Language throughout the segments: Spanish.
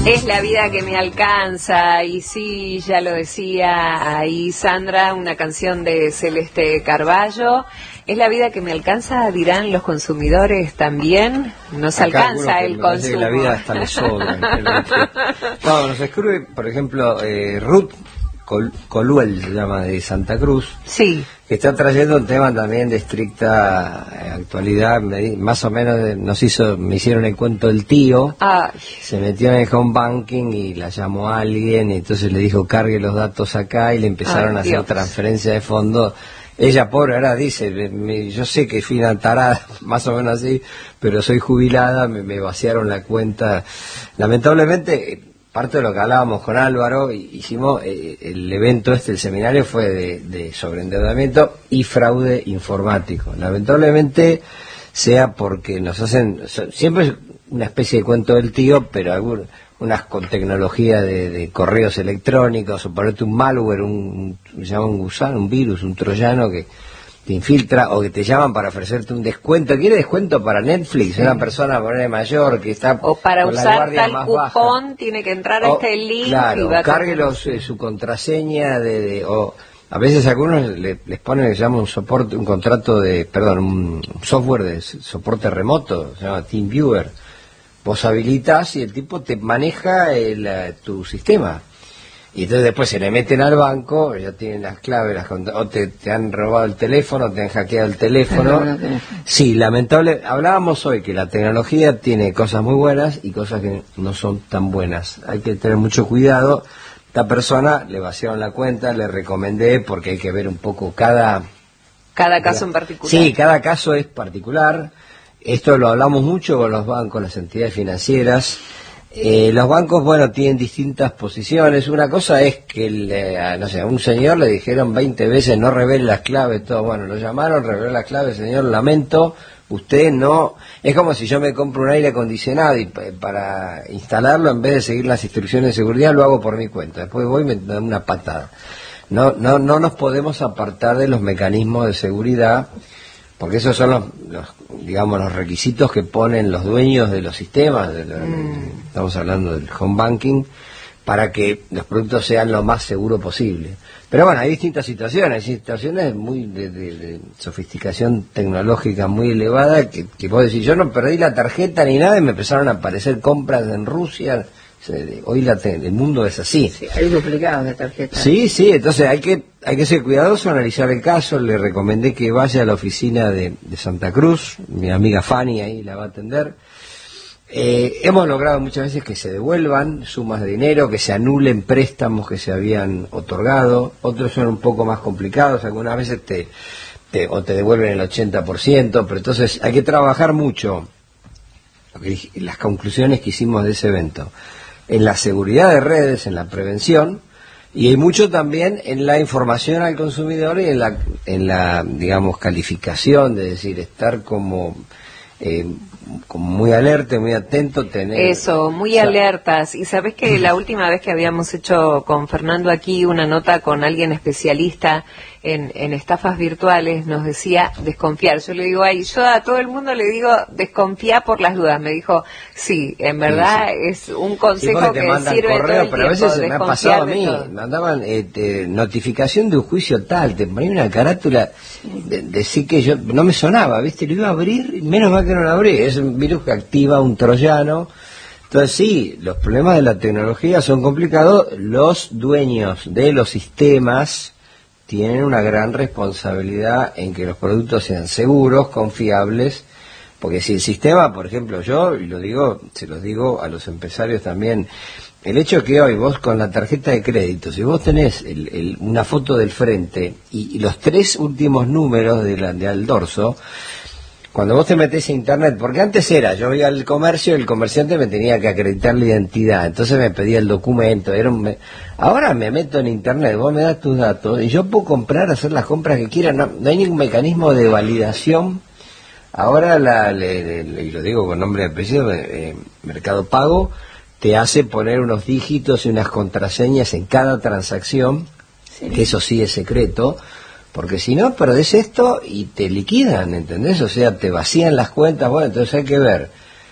Es la vida que me alcanza, y sí, ya lo decía ahí Sandra, una canción de Celeste Carballo. Es la vida que me alcanza, dirán los consumidores también. Nos Acá alcanza el consumo. La vida hasta le sobra. No, nos escribe, por ejemplo, Ruth Coluel, se llama, de Santa Cruz. Sí. Que está trayendo un tema también de estricta actualidad, más o menos me hicieron el cuento del tío. Ay. Se metió en el home banking y la llamó a alguien, y entonces le dijo cargue los datos acá, y le empezaron a hacer transferencia de fondos. Ella, pobre, ahora dice, yo sé que fui una tarada, más o menos así, pero soy jubilada, me vaciaron la cuenta. Lamentablemente, parte de lo que hablábamos con Álvaro, hicimos el evento el seminario fue de sobreendeudamiento y fraude informático. Lamentablemente, sea porque nos hacen, siempre es una especie de cuento del tío, pero unas con tecnología de correos electrónicos, o ponerte un malware, se llama un gusano, un virus, un troyano que te infiltra, o que te llaman para ofrecerte un descuento. ¿Quiere descuento para Netflix? Sí. Una persona mayor que está o para con usar la guardia tal más cupón baja. Tiene que entrar a este link, claro, y va cárguelos su contraseña o a veces a algunos les ponen, se llama un contrato un software de soporte remoto, se llama TeamViewer. Vos habilitas y el tipo te maneja tu sistema. Y entonces después se le meten al banco, ya tienen las claves, o te han robado el teléfono, te han hackeado el teléfono. Sí, lamentable. Hablábamos hoy que la tecnología tiene cosas muy buenas y cosas que no son tan buenas. Hay que tener mucho cuidado. Esta persona le vaciaron la cuenta, le recomendé, porque hay que ver un poco cada caso en particular. Sí, cada caso es particular. Esto lo hablamos mucho con los bancos, las entidades financieras. Los bancos, tienen distintas posiciones. Una cosa es que, a un señor le dijeron 20 veces no revele las claves, todo. Lo llamaron, reveló las claves, señor, lamento, usted no. Es como si yo me compro un aire acondicionado y para instalarlo, en vez de seguir las instrucciones de seguridad, lo hago por mi cuenta. Después voy y me dan una patada. No nos podemos apartar de los mecanismos de seguridad, porque esos son los requisitos que ponen los dueños de los sistemas, estamos hablando del home banking, para que los productos sean lo más seguro posible. Pero hay distintas situaciones, muy de sofisticación tecnológica muy elevada, que vos decís, yo no perdí la tarjeta ni nada, y me empezaron a aparecer compras en Rusia. Hoy el mundo es así. Sí, hay duplicados de tarjetas. Sí, entonces hay que ser cuidadoso, analizar el caso. Le recomendé que vaya a la oficina de Santa Cruz, mi amiga Fanny ahí la va a atender. Hemos logrado muchas veces que se devuelvan sumas de dinero, que se anulen préstamos que se habían otorgado. Otros son un poco más complicados, algunas veces te devuelven el 80%, pero entonces hay que trabajar mucho. Las conclusiones que hicimos de ese evento: en la seguridad de redes, en la prevención, y hay mucho también en la información al consumidor y en la calificación, de decir, estar como muy alerta, muy atento, muy alertas. Y sabés que la última vez que habíamos hecho con Fernando aquí una nota con alguien especialista en estafas virtuales, nos decía desconfiar. Yo le digo, yo a todo el mundo le digo desconfía por las dudas. Me dijo, sí, en verdad es un consejo que sirve todo el pero a veces me ha pasado a mí, me mandaban notificación de un juicio tal, te ponía una carátula, decir que yo no me sonaba, lo iba a abrir, menos mal que no lo abrí. Es un virus que activa un troyano. Entonces sí, los problemas de la tecnología son complicados. Los dueños de los sistemas tienen una gran responsabilidad en que los productos sean seguros, confiables, porque si el sistema, por ejemplo, se los digo a los empresarios también, el hecho que hoy vos con la tarjeta de crédito, si vos tenés una foto del frente y los 3 últimos números al dorso, cuando vos te metés a internet, porque antes yo iba al comercio y el comerciante me tenía que acreditar la identidad, entonces me pedía el documento, ahora me meto en internet, vos me das tus datos y yo puedo hacer las compras que quiera, no hay ningún mecanismo de validación. Ahora, y lo digo con nombre y apellido, Mercado Pago te hace poner unos dígitos y unas contraseñas en cada transacción, que eso sí es secreto, porque si no, perdés esto y te liquidan, ¿entendés? O sea, te vacían las cuentas. Entonces hay que ver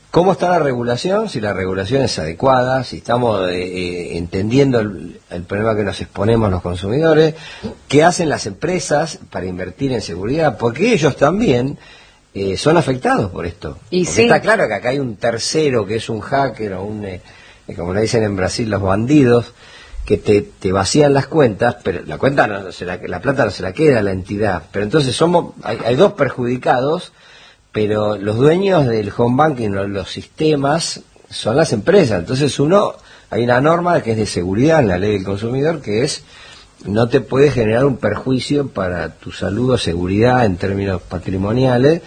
¿Cómo está la regulación? Si la regulación es adecuada, si estamos entendiendo el problema que nos exponemos los consumidores, qué hacen las empresas para invertir en seguridad, porque ellos también son afectados por esto. Y porque sí. Está claro que acá hay un tercero que es un hacker o como le dicen en Brasil los bandidos, que te vacían las cuentas, pero la cuenta la plata no se la queda a la entidad. Pero entonces hay dos perjudicados, pero los dueños del home banking, los sistemas, son las empresas. Entonces hay una norma que es de seguridad en la ley del consumidor, que es no te puede generar un perjuicio para tu salud o seguridad en términos patrimoniales.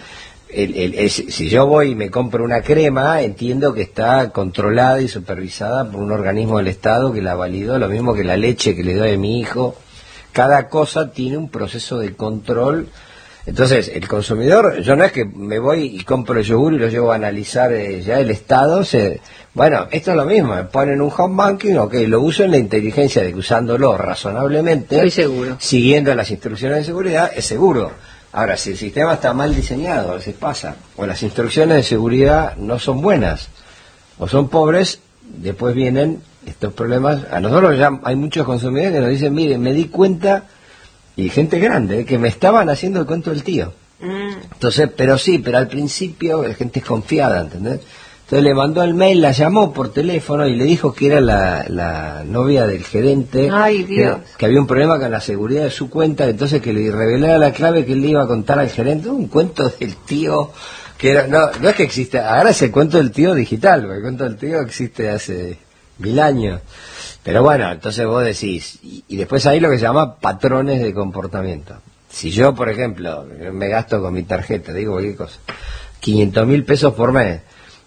Si yo voy y me compro una crema, entiendo que está controlada y supervisada por un organismo del Estado que la validó, lo mismo que la leche que le doy a mi hijo. Cada cosa tiene un proceso de control. Entonces, el consumidor, yo no es que me voy y compro el yogur y lo llevo a analizar ya el Estado. Bueno, esto es lo mismo, me ponen un home banking, ok, lo uso en la inteligencia de que usándolo razonablemente, estoy seguro, siguiendo las instrucciones de seguridad, es seguro. Ahora, si el sistema está mal diseñado, a veces pasa, o las instrucciones de seguridad no son buenas, o son pobres, después vienen estos problemas. A nosotros ya hay muchos consumidores que nos dicen, mire, me di cuenta, y gente grande, que me estaban haciendo el cuento del tío. Entonces, pero al principio la gente es confiada, ¿entendés? Entonces le mandó el mail, la llamó por teléfono y le dijo que era la novia del gerente. Ay, Dios. Que había un problema con la seguridad de su cuenta, entonces que le revelara la clave que él le iba a contar al gerente. Un cuento del tío que era, no es que existe, ahora es el cuento del tío digital, porque el cuento del tío existe hace 1000 años. Pero bueno, entonces vos decís, y después hay lo que se llama patrones de comportamiento. Si yo, por ejemplo, me gasto con mi tarjeta, digo cualquier cosa, 500.000 pesos por mes,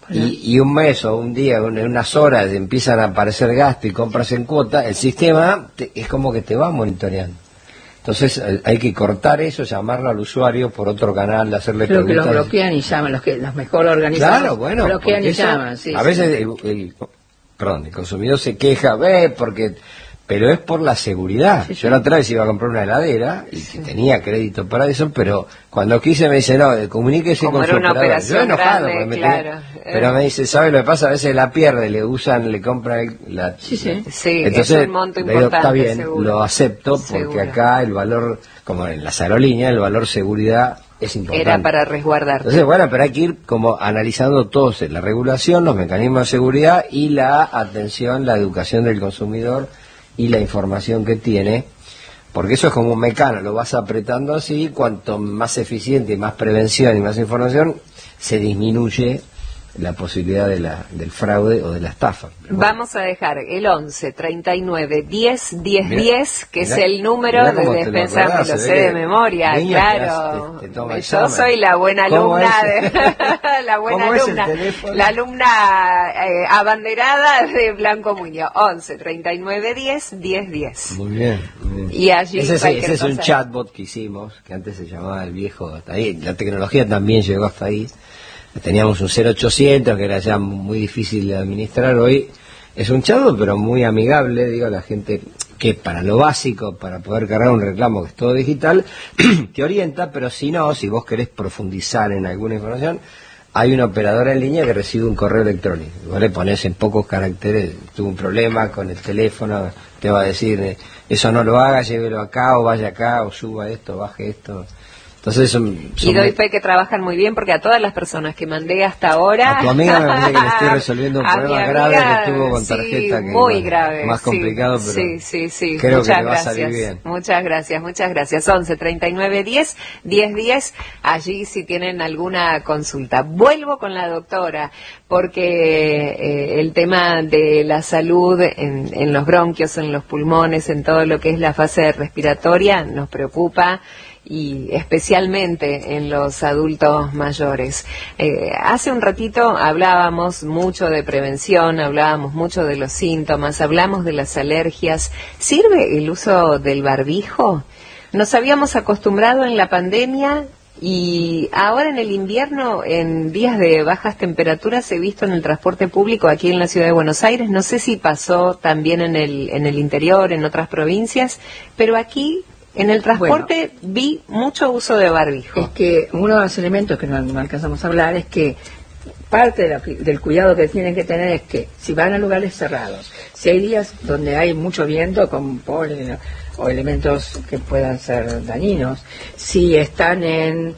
y un mes o un día, en unas horas empiezan a aparecer gastos y compras en cuota, el sistema es como que te va monitoreando. Entonces hay que cortar eso, llamarlo al usuario por otro canal, hacerle preguntas. Pero que los bloquean y llaman, los mejor organizados. Claro, bueno, bloquean y llaman, sí. A veces el consumidor se queja, pero es por la seguridad. Sí, yo la otra vez iba a comprar una heladera y tenía crédito para eso, pero cuando quise me dice, no, comuníquese como con su operador. Yo enojado, grande, claro. Pero me dice, ¿sabe lo que pasa? A veces la pierde, le compran la... Sí, entonces, es un monto importante, está bien, seguro. lo acepto, porque seguro. Acá el valor, como en las aerolíneas, el valor seguridad es importante. Era para resguardar. Entonces, bueno, pero hay que ir como analizando todos, la regulación, los mecanismos de seguridad y la atención, la educación del consumidor y la información que tiene, porque eso es como un mecano, lo vas apretando así, cuanto más eficiente y más prevención y más información, se disminuye la posibilidad del fraude o de la estafa. Bueno. Vamos a dejar el 11 39 10 10 10, que es el número de despensa, me lo sé de memoria, claro. Yo soy la buena alumna, la buena alumna, la alumna abanderada de Blanco Muñoz. 11 39 10 10 10. Muy bien. Y allí ese es un chatbot que hicimos, que antes se llamaba el viejo, hasta ahí, la tecnología también llegó hasta ahí. Teníamos un 0800 que era ya muy difícil de administrar. Hoy es un chatbot, pero muy amigable, digo, a la gente que para lo básico, para poder cargar un reclamo que es todo digital, te orienta, pero si vos querés profundizar en alguna información, hay una operadora en línea que recibe un correo electrónico. Vos le pones en pocos caracteres, tuve un problema con el teléfono, te va a decir, eso no lo haga, llévelo acá, o vaya acá, o suba esto, baje esto. Entonces y doy fe que trabajan muy bien, porque a todas las personas que mandé hasta ahora... A tu amiga me parece que le estoy resolviendo un problema grave que tuvo con tarjeta, que muy grave, más complicado, pero sí. Creo muchas que le va gracias, a salir bien. Muchas gracias. 11 39 10 10 10, allí si tienen alguna consulta. Vuelvo con la doctora, porque el tema de la salud en los bronquios, en los pulmones, en todo lo que es la fase respiratoria, nos preocupa, y especialmente en los adultos mayores. Hace un ratito hablábamos mucho de prevención, hablábamos mucho de los síntomas, hablamos de las alergias. ¿Sirve el uso del barbijo? Nos habíamos acostumbrado en la pandemia y ahora en el invierno, en días de bajas temperaturas, he visto en el transporte público aquí en la ciudad de Buenos Aires, no sé si pasó también en el interior, en otras provincias, pero aquí en el transporte vi mucho uso de barbijo. Es que uno de los elementos que no alcanzamos a hablar es que parte del cuidado que tienen que tener es que si van a lugares cerrados, si hay días donde hay mucho viento con polen o elementos que puedan ser dañinos, si están en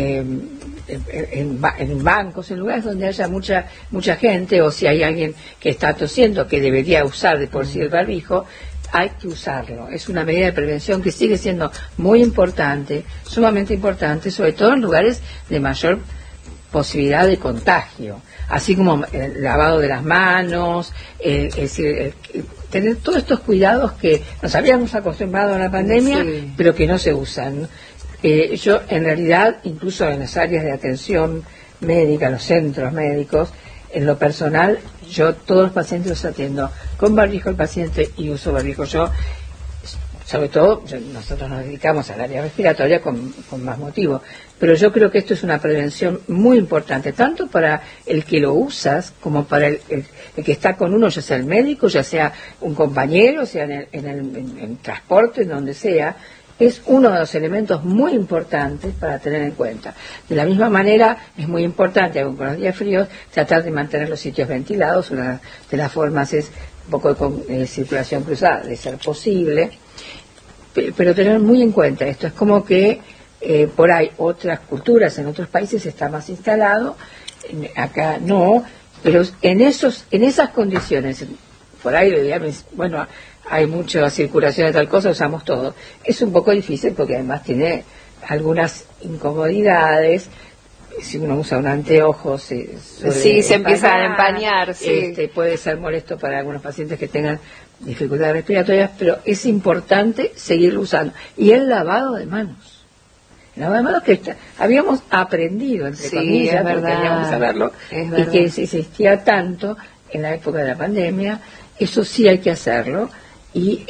bancos, en lugares donde haya mucha gente, o si hay alguien que está tosiendo que debería usar de por sí el barbijo, hay que usarlo. Es una medida de prevención que sigue siendo muy importante, sumamente importante, sobre todo en lugares de mayor posibilidad de contagio, así como el lavado de las manos, es decir, tener todos estos cuidados que nos habíamos acostumbrado a la pandemia, sí, pero que no se usan. Yo, en realidad, incluso en las áreas de atención médica, los centros médicos, en lo personal, yo todos los pacientes los atiendo con barbijo el paciente y uso barbijo yo. Sobre todo, nosotros nos dedicamos al área respiratoria con más motivo, pero yo creo que esto es una prevención muy importante, tanto para el que lo usas como para el que está con uno, ya sea el médico, ya sea un compañero, sea en transporte, en donde sea. Es uno de los elementos muy importantes para tener en cuenta. De la misma manera, es muy importante, aun con los días fríos, tratar de mantener los sitios ventilados. Una de las formas es un poco de circulación cruzada, de ser posible, pero tener muy en cuenta esto. Es como que por ahí otras culturas, en otros países está más instalado, acá no, pero en esas condiciones, por ahí, bueno, hay mucha circulación de tal cosa, usamos todo. Es un poco difícil porque además tiene algunas incomodidades. Si uno usa un anteojo, se empieza a empañar. Sí. Puede ser molesto para algunos pacientes que tengan dificultades respiratorias, pero es importante seguirlo usando. Y el lavado de manos. El lavado de manos que habíamos aprendido, entre comillas, porque teníamos que saberlo, y que se insistía tanto en la época de la pandemia. Eso sí hay que hacerlo. Y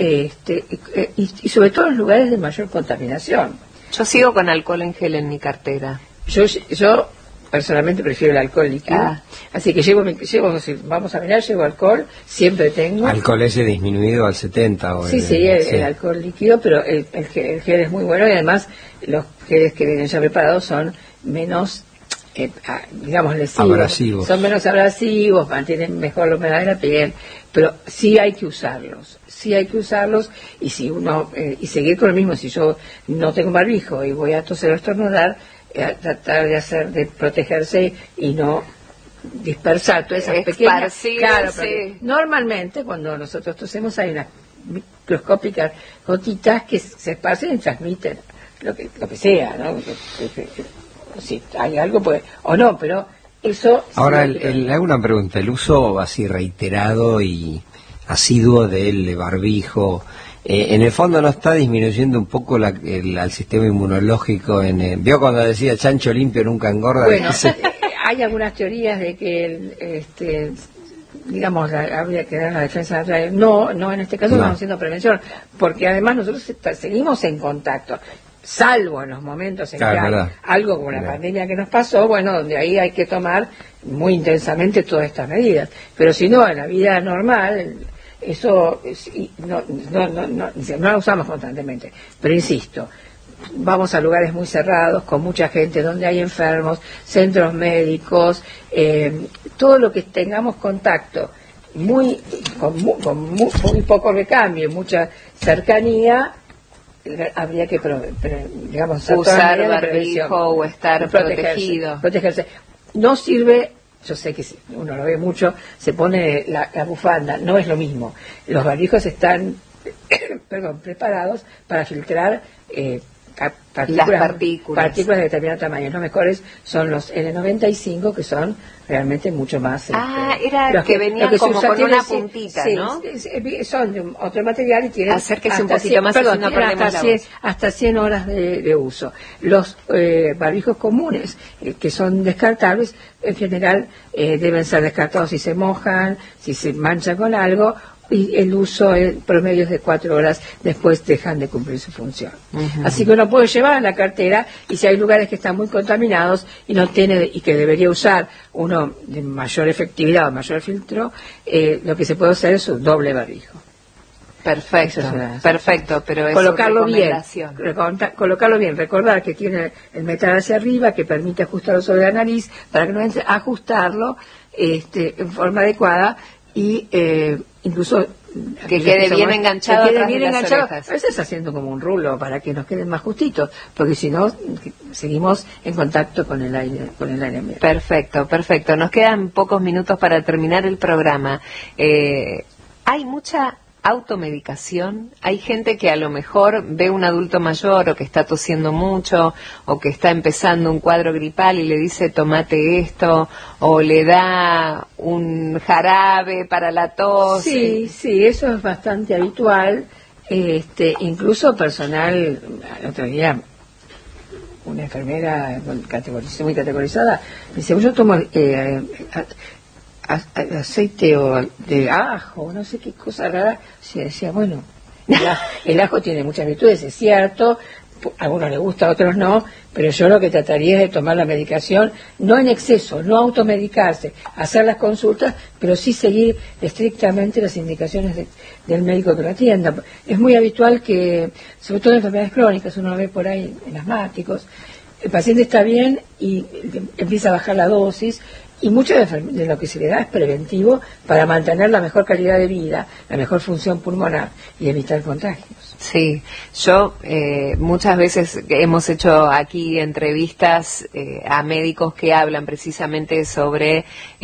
sobre todo en lugares de mayor contaminación. Yo sigo con alcohol en gel en mi cartera. Yo personalmente prefiero el alcohol líquido, así que llevo, si vamos a mirar, llevo alcohol, siempre tengo. ¿Alcohol ese disminuido al 70? O sí, el alcohol líquido, pero el gel es muy bueno, y además los geles que vienen ya preparados son menos, digamos, lesivos. Abrasivos. Son menos abrasivos, mantienen mejor la humedad de la piel, pero sí hay que usarlos. Y si uno y seguir con lo mismo. Si yo no tengo barbijo y voy a toser o estornudar, tratar de protegerse y no dispersar todas esas pequeñas. Claro, sí. Normalmente cuando nosotros tosemos hay unas microscópicas gotitas que se esparcen y transmiten lo que sea, ¿no? Si hay algo puede o no, pero eso. Ahora le hago una pregunta. El uso así reiterado y asiduo del barbijo, en el fondo no está disminuyendo un poco al sistema inmunológico. ¿Vio cuando decía chancho limpio nunca engorda? Bueno, hay algunas teorías de que digamos, habría que dar la defensa natural. No, en este caso estamos haciendo prevención, porque además nosotros seguimos en contacto, salvo en los momentos en que hay algo como la pandemia que nos pasó, bueno, donde ahí hay que tomar muy intensamente todas estas medidas. Pero si no, en la vida normal, eso no la usamos constantemente. Pero insisto, vamos a lugares muy cerrados, con mucha gente, donde hay enfermos, centros médicos, todo lo que tengamos contacto, con muy poco recambio, mucha cercanía, habría que digamos, usar barbijo o estar protegerse. No sirve. Yo sé que uno lo ve mucho, se pone la bufanda, no es lo mismo. Los barbijos están preparados para filtrar las partículas de determinado tamaño. Los mejores son los N95, que son realmente mucho más. Era que venían como con una puntita, ¿no? Son de otro material y tienen acérquese un poquito más, hasta 100 horas de uso. Los barbijos comunes, que son descartables, en general deben ser descartados si se mojan, si se manchan con algo, y el uso en promedio es de 4 horas, después dejan de cumplir su función. Así que uno puede llevar en la cartera, y si hay lugares que están muy contaminados y no tiene, y que debería usar uno de mayor efectividad o mayor filtro, lo que se puede hacer es un doble barbijo. Perfecto, perfecto, pero es colocarlo bien, recordar que tiene el metal hacia arriba, que permite ajustarlo sobre la nariz, para que no entre, ajustarlo en forma adecuada y incluso que quede bien enganchado, que quede bien enganchado. A veces haciendo como un rulo para que nos queden más justitos, porque si no seguimos en contacto con el aire ambiente. Perfecto, perfecto. Nos quedan pocos minutos para terminar el programa. Hay mucha automedicación. Hay gente que a lo mejor ve un adulto mayor o que está tosiendo mucho o que está empezando un cuadro gripal y le dice tomate esto, o le da un jarabe para la tos. Sí, eso es bastante habitual. Incluso personal, el otro día una enfermera muy categorizada me dice, yo tomo aceite o de ajo, no sé qué cosa rara. Se decía, bueno, el ajo tiene muchas virtudes, es cierto, a algunos les gusta, a otros no, pero yo lo que trataría es de tomar la medicación, no en exceso, no automedicarse, hacer las consultas, pero sí seguir estrictamente las indicaciones del médico que lo atienda. Es muy habitual que, sobre todo en enfermedades crónicas, uno lo ve por ahí en asmáticos, el paciente está bien y empieza a bajar la dosis, y mucho de lo que se le da es preventivo para mantener la mejor calidad de vida, la mejor función pulmonar y evitar contagios. Sí, yo muchas veces hemos hecho aquí entrevistas a médicos que hablan precisamente sobre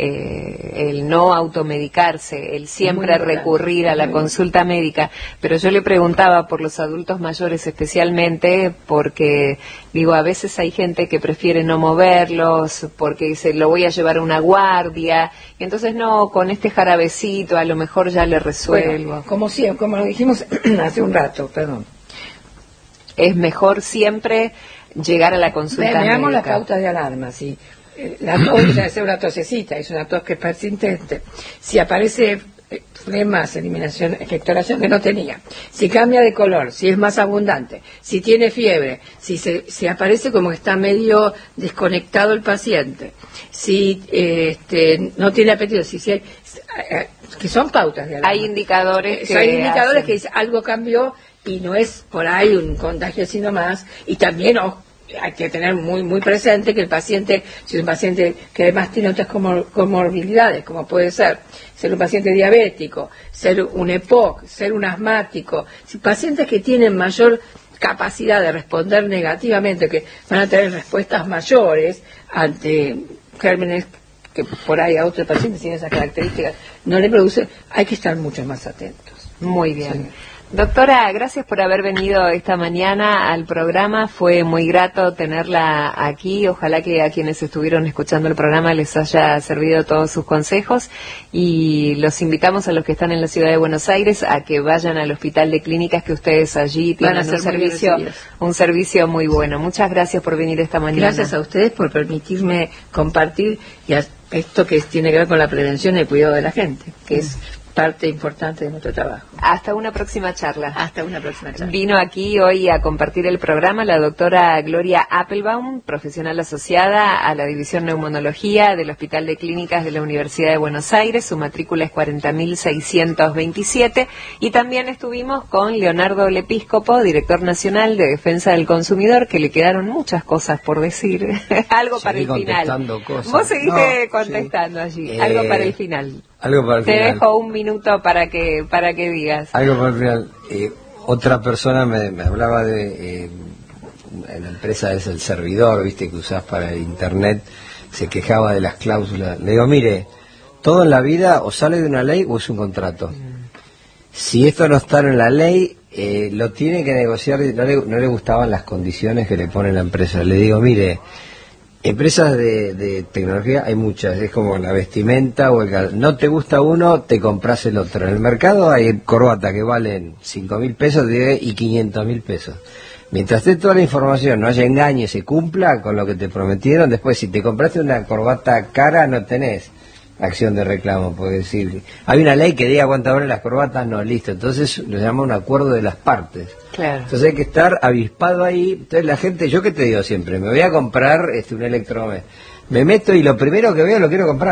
el no automedicarse, el siempre recurrir a la consulta médica, pero yo le preguntaba por los adultos mayores especialmente, porque digo, a veces hay gente que prefiere no moverlos porque dice, lo voy a llevar a una guardia, y entonces no, con este jarabecito a lo mejor ya le resuelvo. Bueno, como lo dijimos hace un rato, perdón. Es mejor siempre llegar a la consulta médica. Veamos las pautas de alarma. Si la tos es una tosecita, es una tos que es persistente, si aparece flemas, eliminación, expectoración que no tenía, si cambia de color, si es más abundante, si tiene fiebre, si aparece como que está medio desconectado el paciente, si no tiene apetito, que son pautas de alarma. Hay indicadores que dicen algo cambió y no es por ahí un contagio sino más, y también hay que tener muy muy presente que el paciente, si es un paciente que además tiene otras comorbilidades, como puede ser un paciente diabético, ser un EPOC, ser un asmático, si pacientes que tienen mayor capacidad de responder negativamente, que van a tener respuestas mayores ante gérmenes que por ahí a otros pacientes tienen esas características, no le produce, hay que estar mucho más atentos. Muy bien. Sí. Doctora, gracias por haber venido esta mañana al programa. Fue muy grato tenerla aquí. Ojalá que a quienes estuvieron escuchando el programa les haya servido todos sus consejos. Y los invitamos a los que están en la ciudad de Buenos Aires a que vayan al Hospital de Clínicas, que ustedes allí tienen un servicio muy bueno. Muchas gracias por venir esta mañana. Gracias a ustedes por permitirme compartir esto que tiene que ver con la prevención y el cuidado de la gente, que es parte importante de nuestro trabajo. Hasta una próxima charla. Hasta una próxima charla. Vino aquí hoy a compartir el programa la doctora Gloria Appelbaum, profesional asociada a la División Neumonología del Hospital de Clínicas de la Universidad de Buenos Aires. Su matrícula es 40.627. Y también estuvimos con Leonardo Lepíscopo, director nacional de Defensa del Consumidor, que le quedaron muchas cosas por decir. Algo para el final. Cosas. Vos seguiste contestando allí. Algo para el final. Te dejo un minuto para que digas. Algo para el final. Otra persona me hablaba de en la empresa es el servidor, viste, que usás para el internet, se quejaba de las cláusulas. Le digo, mire, todo en la vida o sale de una ley o es un contrato. Si esto no está en la ley, lo tiene que negociar. No le gustaban las condiciones que le pone la empresa. Le digo, mire, empresas de tecnología hay muchas, es como la vestimenta o no te gusta uno, te compras el otro. En el mercado hay corbatas que valen 5.000 pesos y 500.000 pesos. Mientras esté toda la información, no haya engaño y se cumpla con lo que te prometieron, después si te compraste una corbata cara no tenés acción de reclamo, porque decir, hay una ley que diga cuánto valen las corbatas, no, listo, entonces lo llama un acuerdo de las partes. Claro. Entonces hay que estar avispado ahí. Entonces la gente, yo que te digo siempre, me voy a comprar un electrodoméstico, me meto y lo primero que veo lo quiero comprar.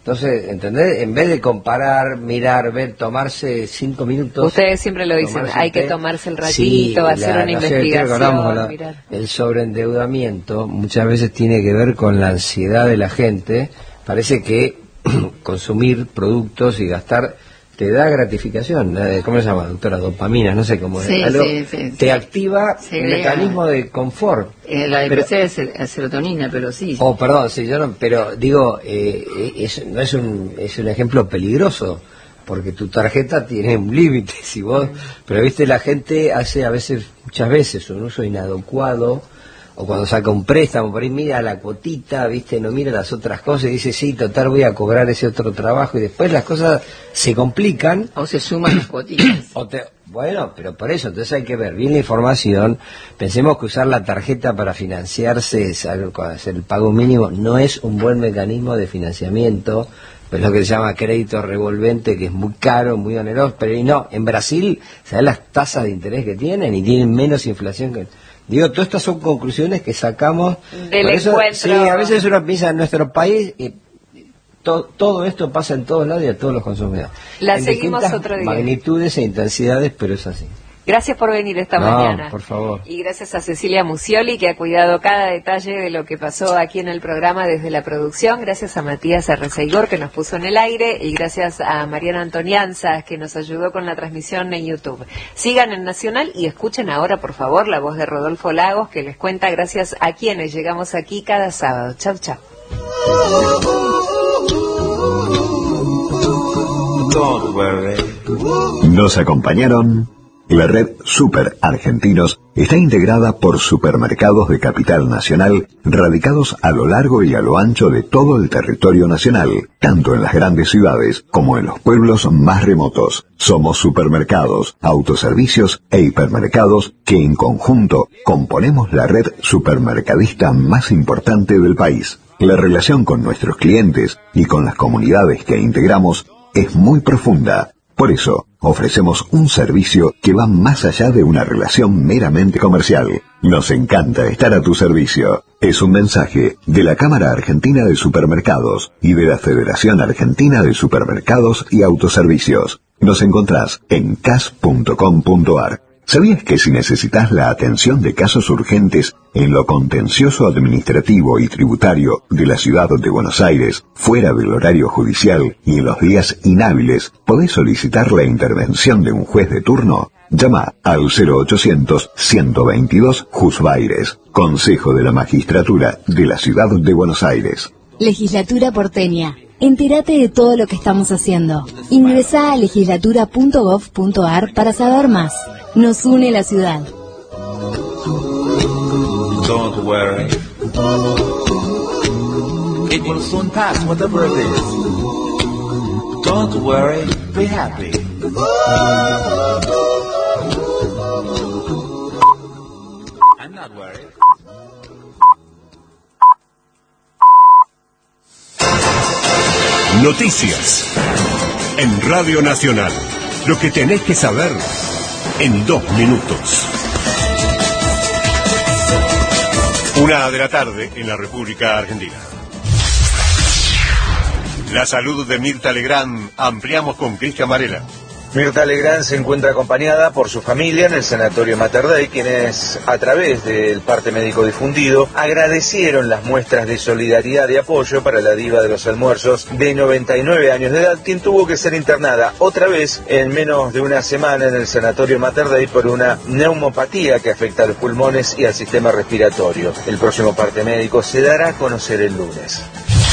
Entonces, ¿entendés? En vez de comparar, mirar, ver, tomarse 5 minutos... Ustedes siempre lo dicen, hay que tomarse el ratito, hacer una investigación, mirar. El sobreendeudamiento muchas veces tiene que ver con la ansiedad de la gente. Parece que consumir productos y gastar te da gratificación. ¿Cómo se llama, doctora? Dopamina, no sé cómo es. Te activa el mecanismo de confort. La depresión es serotonina, pero sí. Oh, perdón, sí, yo no, pero digo, es un ejemplo peligroso, porque tu tarjeta tiene un límite, si vos, pero viste, la gente hace muchas veces un uso inadecuado, o cuando saca un préstamo, por ahí mira la cuotita, viste, no mira las otras cosas y dice, sí, total, voy a cobrar ese otro trabajo, y después las cosas se complican. O se suman las cuotitas. Bueno, pero por eso, entonces hay que ver bien la información. Pensemos que usar la tarjeta para financiarse, hacer el pago mínimo, no es un buen mecanismo de financiamiento. Pues lo que se llama crédito revolvente, que es muy caro, muy oneroso, pero y no, en Brasil, ¿sabes las tasas de interés que tienen? Y tienen menos inflación que... Digo, todas estas son conclusiones que sacamos del encuentro. Sí, a veces uno piensa en nuestro país y todo esto pasa en todos lados y a todos los consumidores. La en seguimos otro día. Magnitudes e intensidades, pero es así. Gracias por venir esta mañana. Por favor. Y gracias a Cecilia Musioli, que ha cuidado cada detalle de lo que pasó aquí en el programa desde la producción. Gracias a Matías Arreceigor, que nos puso en el aire. Y gracias a Mariana Antonianza, que nos ayudó con la transmisión en YouTube. Sigan en Nacional y escuchen ahora, por favor, la voz de Rodolfo Lagos, que les cuenta gracias a quienes llegamos aquí cada sábado. Chau, chau. Nos acompañaron... La red Super Argentinos está integrada por supermercados de capital nacional radicados a lo largo y a lo ancho de todo el territorio nacional, tanto en las grandes ciudades como en los pueblos más remotos. Somos supermercados, autoservicios e hipermercados que en conjunto componemos la red supermercadista más importante del país. La relación con nuestros clientes y con las comunidades que integramos es muy profunda. Por eso, ofrecemos un servicio que va más allá de una relación meramente comercial. Nos encanta estar a tu servicio. Es un mensaje de la Cámara Argentina de Supermercados y de la Federación Argentina de Supermercados y Autoservicios. Nos encontrás en cas.com.ar. ¿Sabías que si necesitas la atención de casos urgentes en lo contencioso administrativo y tributario de la ciudad de Buenos Aires, fuera del horario judicial y en los días inhábiles, podés solicitar la intervención de un juez de turno? Llama al 0800-122 Jusbaires, Consejo de la Magistratura de la ciudad de Buenos Aires. Legislatura porteña. Entérate de todo lo que estamos haciendo. Ingresá a legislatura.gov.ar para saber más. Nos une la ciudad. Don't worry. It will soon pass, whatever it is. Don't worry, be happy. I'm not worried. Noticias en Radio Nacional. Lo que tenés que saber en 2 minutos. 1:00 p.m. en la República Argentina. La salud de Mirta Legrand. Ampliamos con Cristian Varela. Mirta Legrand se encuentra acompañada por su familia en el Sanatorio Mater Dei, quienes, a través del parte médico difundido, agradecieron las muestras de solidaridad y apoyo para la diva de los almuerzos de 99 años de edad, quien tuvo que ser internada otra vez en menos de una semana en el Sanatorio Mater Dei por una neumopatía que afecta a los pulmones y al sistema respiratorio. El próximo parte médico se dará a conocer el lunes.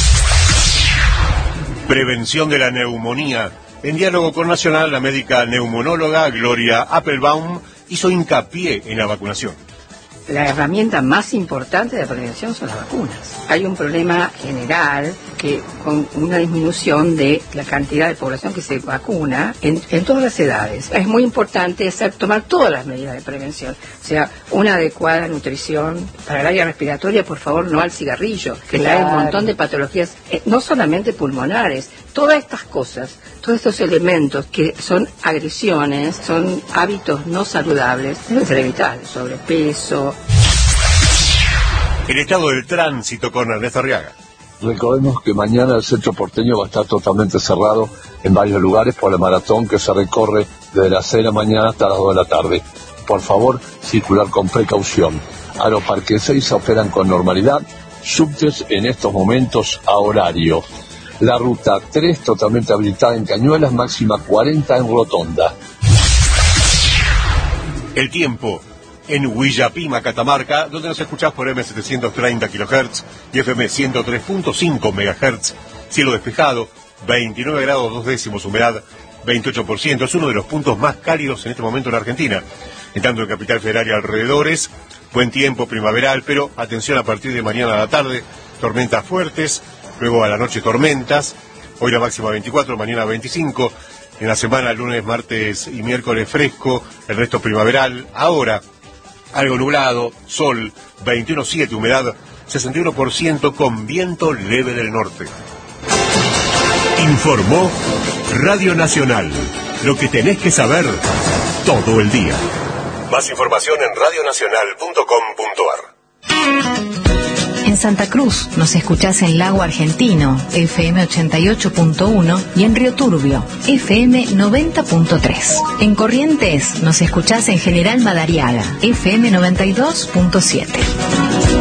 Prevención de la neumonía. En diálogo con Nacional, la médica neumonóloga Gloria Appelbaum hizo hincapié en la vacunación. La herramienta más importante de prevención son las vacunas. Hay un problema general que con una disminución de la cantidad de población que se vacuna en todas las edades. Es muy importante tomar todas las medidas de prevención. O sea, una adecuada nutrición para el área respiratoria, por favor, no al cigarrillo, que trae un montón de patologías, no solamente pulmonares. Todas estas cosas, todos estos elementos que son agresiones, son hábitos no saludables, deben ser evitados. Sobrepeso. El estado del tránsito con Ernesto Arriaga. Recordemos que mañana el centro porteño va a estar totalmente cerrado en varios lugares por la maratón que se recorre desde las 6 de la mañana hasta las 2 de la tarde. Por favor, circular con precaución. Aeroparque 6 operan con normalidad, subtes en estos momentos a horario. La ruta 3 totalmente habilitada en Cañuelas, máxima 40 en Rotonda. El tiempo en Huillapima, Catamarca, donde nos escuchás por M730 kHz y FM 103.5 MHz. Cielo despejado, 29 grados 2 décimos, humedad 28%. Es uno de los puntos más cálidos en este momento en Argentina. En tanto en Capital Federal y alrededores, buen tiempo primaveral, pero atención a partir de mañana a la tarde, tormentas fuertes, luego a la noche tormentas. Hoy la máxima 24, mañana 25. En la semana, lunes, martes y miércoles fresco, el resto primaveral. Ahora, algo nublado, sol, 21,7, humedad 61% con viento leve del norte. Informó Radio Nacional. Lo que tenés que saber todo el día. Más información en radionacional.com.ar. En Santa Cruz nos escuchás en Lago Argentino, FM 88.1 y en Río Turbio, FM 90.3. En Corrientes nos escuchás en General Madariaga, FM 92.7.